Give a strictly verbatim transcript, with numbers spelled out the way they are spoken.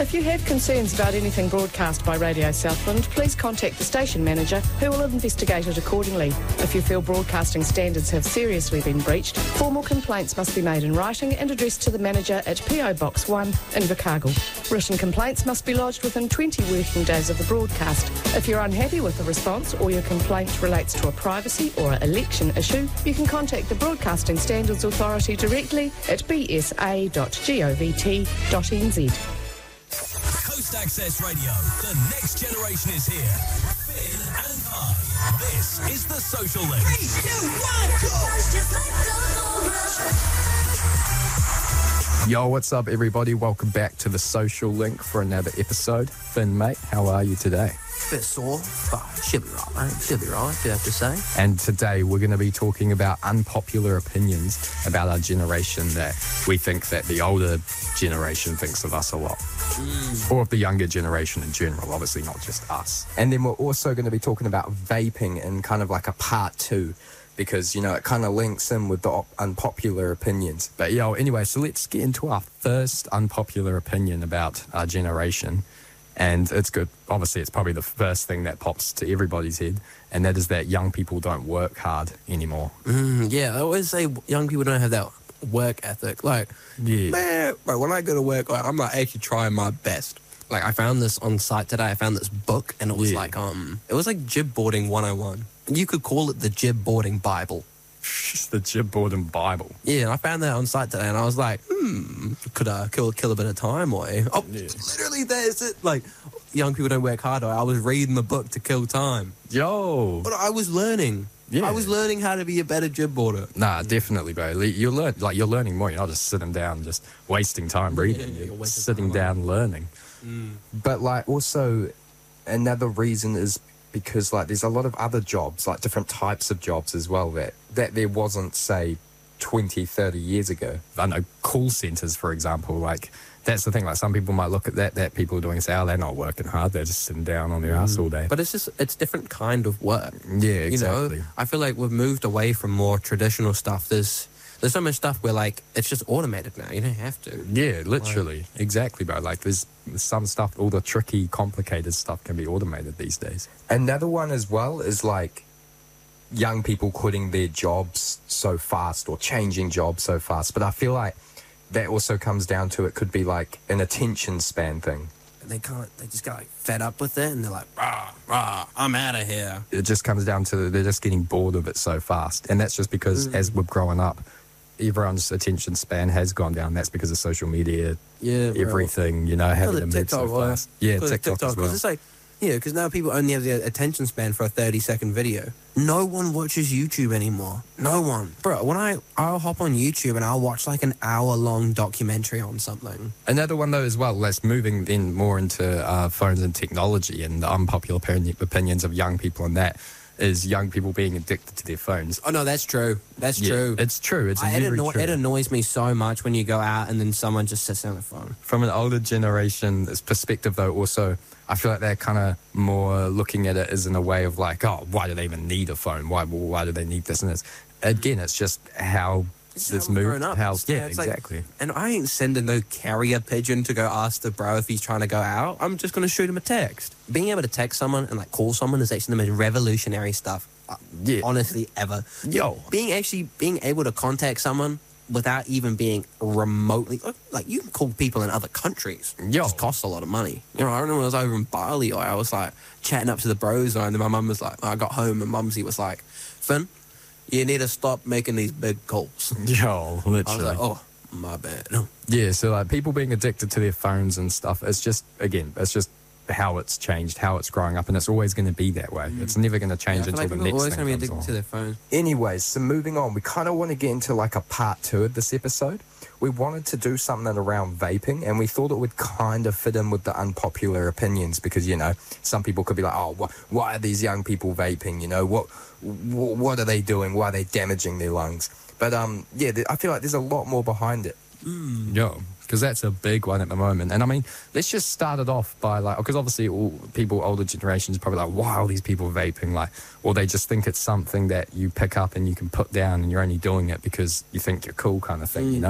If you have concerns about anything broadcast by Radio Southland, please contact the station manager who will investigate it accordingly. If you feel broadcasting standards have seriously been breached, formal complaints must be made in writing and addressed to the manager at P O Box one, Invercargill. Written complaints must be lodged within twenty working days of the broadcast. If you're unhappy with the response or your complaint relates to a privacy or election issue, you can contact the Broadcasting Standards Authority directly at b s a dot govt dot n z. Coast Access Radio, the next generation is here. Finn and Kai. This is The Social Link. Three, two, one, go! Yo, what's up, everybody? Welcome back to The Social Link for another episode. Finn, mate, how are you today? Bit sore, but should be right, mate. Should be right, do you have to say. And today we're going to be talking about unpopular opinions about our generation that we think that the older generation thinks of us a lot. Mm. Or of the younger generation in general, obviously not just us. And then we're also going to be talking about vaping in kind of like a part two, because, you know, it kind of links in with the op- unpopular opinions. But, yo, anyway, so let's get into our first unpopular opinion about our generation. And it's good. Obviously, it's probably the first thing that pops to everybody's head, and that is that young people don't work hard anymore. Mm, yeah, I always say young people don't have that work ethic. Like, yeah. man, bro, when I go to work, like, I'm like actually trying my best. Like, I found this on site today. I found this book, and it was yeah. like, um, it was like jib boarding one oh one. You could call it the jib boarding Bible. It's the jib boarding Bible. Yeah, and I found that on site today, and I was like, hmm, could I kill, kill a bit of time away? Oh, yeah. literally, there's it. Like, young people don't work harder. I was reading the book to kill time. Yo. But I was learning. Yeah. I was learning how to be a better jib boarder. Nah, definitely, bro. You learn, like, you're learning more. You're not just sitting down, just wasting time reading. Yeah, yeah, you're sitting time down learning. Mm. But, like, also, another reason is because, like, there's a lot of other jobs, like different types of jobs as well, that, that there wasn't, say, twenty, thirty years ago. I know call centres, for example, like, that's the thing. Like, some people might look at that, that people are doing, say, oh, they're not working hard. They're just sitting down on their mm. ass all day. But it's just, it's different kind of work. Yeah, exactly. You know, I feel like we've moved away from more traditional stuff. There's, there's so much stuff where, like, it's just automated now. You don't have to. Yeah, literally. Like, exactly, bro. Like, there's some stuff, all the tricky, complicated stuff can be automated these days. Another one as well is, like, young people quitting their jobs so fast or changing jobs so fast. But I feel like that also comes down to, it could be like an attention span thing. And they can't, they just got like fed up with it, and they're like, rah, rah, I'm out of here. It just comes down to, they're just getting bored of it so fast. And that's just because mm. as we're growing up, everyone's attention span has gone down. That's because of social media, yeah, everything, bro. You know, having to move so fast. Yeah, TikTok, TikTok as well. It's like, yeah, because now people only have the attention span for a thirty second video. No one watches YouTube anymore. No one. Bro, when I, I'll hop on YouTube and I'll watch like an hour long documentary on something. Another one though as well, that's moving then more into uh, phones and technology and the unpopular opinions of young people, and that is young people being addicted to their phones. Oh, no, that's true. That's yeah, true. It's true. It's I, very it, anno- true. It annoys me so much when you go out and then someone just sits on the phone. From an older generation's perspective, though, also, I feel like they're kind of more looking at it as in a way of like, oh, why do they even need a phone? Why why do they need this and this? Again, it's just how it's this how moved. Up. How, yeah, yeah exactly. Like, and I ain't sending no carrier pigeon to go ask the bro if he's trying to go out. I'm just going to shoot him a text. Being able to text someone and like call someone is actually the most revolutionary stuff. Uh, yeah. Honestly, ever. Yo. Being actually, being able to contact someone without even being remotely, like, you can call people in other countries. Yo. It just costs a lot of money. You know, I remember when I was over in Bali, I was like chatting up to the bros, and then my mum was like, I got home and Mumsy was like, Finn, you need to stop making these big calls. Yo, literally. I was like, oh, my bad. No. Yeah, so like people being addicted to their phones and stuff, it's just, again, it's just how it's changed, how it's growing up, and it's always going to be that way. Mm. It's never going to change yeah, until like the next next always thing gonna be comes addicted on. to their phone. Anyways, so moving on, we kind of want to get into like a part two of this episode. We wanted to do something around vaping, and we thought it would kind of fit in with the unpopular opinions because, you know, some people could be like, oh, wh- why are these young people vaping? You know, what, wh- what are they doing? Why are they damaging their lungs? But, um, yeah, th- I feel like there's a lot more behind it. Mm. Yeah, because that's a big one at the moment. And I mean, let's just start it off by like, because obviously all people, older generations, probably like, why are these people vaping? Like, or they just think it's something that you pick up and you can put down and you're only doing it because you think you're cool kind of thing, mm. you know?